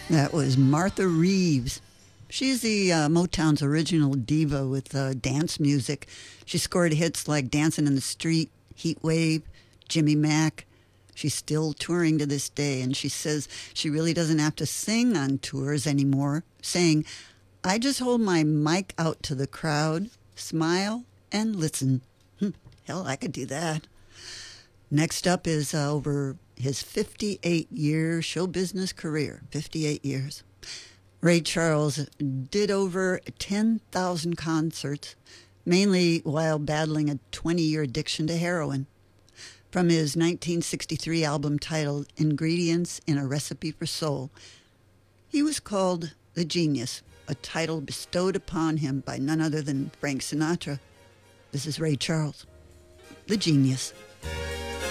That was Martha Reeves. She's the Motown's original diva with dance music. She scored hits like Dancing in the Street, Heat Wave, Jimmy Mack. She's still touring to this day, and she says she really doesn't have to sing on tours anymore, saying, I just hold my mic out to the crowd, smile, and listen. Hell, I could do that. Next up is over his 58-year show business career, 58 years. Ray Charles did over 10,000 concerts, mainly while battling a 20-year addiction to heroin. From his 1963 album titled Ingredients in a Recipe for Soul, he was called the Genius, a title bestowed upon him by none other than Frank Sinatra. This is Ray Charles, the Genius.